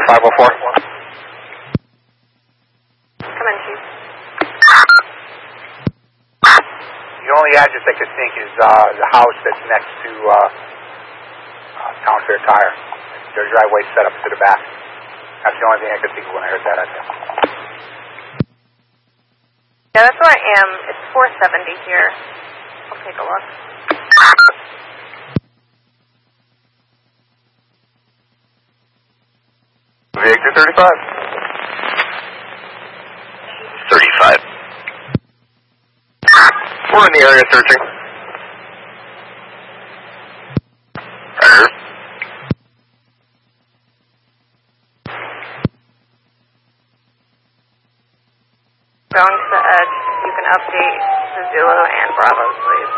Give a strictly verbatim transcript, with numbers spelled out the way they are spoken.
five oh four. Come in, Chief. The only address I could think is uh, the house that's next to uh, uh, Town Fair Tire. Their driveway set up to the back. That's the only thing I could think of when I heard that. I think. Yeah, that's where I am. It's four seventy here. I'll take a look. Victor thirty-five. thirty-five. We're in the area searching. Roger. Going to the edge. You can update the Zulu and Bravo, please.